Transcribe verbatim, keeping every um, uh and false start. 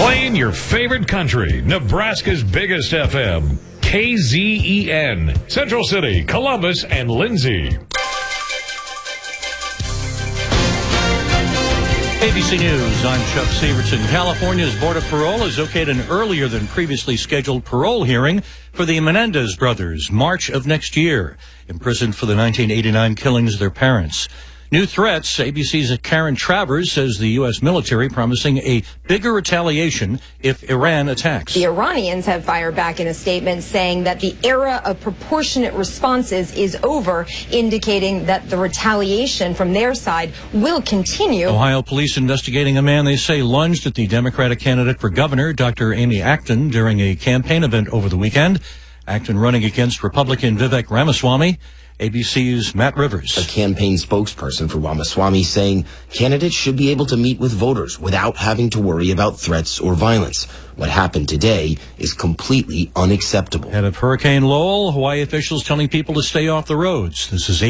Playing your favorite country, Nebraska's biggest F M, K Z E N, Central City, Columbus, and Lindsay. A B C News, I'm Chuck Severson. California's Board of Parole has okayed an earlier than previously scheduled parole hearing for the Menendez brothers, March of next year, imprisoned for the nineteen eighty-nine killings of their parents. New threats. A B C's Karen Travers says the U S military promising a bigger retaliation if Iran attacks. The Iranians have fired back in a statement saying that the era of proportionate responses is over, indicating that the retaliation from their side will continue. Ohio police investigating a man they say lunged at the Democratic candidate for governor, Doctor Amy Acton, during a campaign event over the weekend. Acton running against Republican Vivek Ramaswamy. A B C's Matt Rivers. A campaign spokesperson for Ramaswamy saying candidates should be able to meet with voters without having to worry about threats or violence. What happened today is completely unacceptable. Head of Hurricane Lowell, Hawaii officials telling people to stay off the roads. This is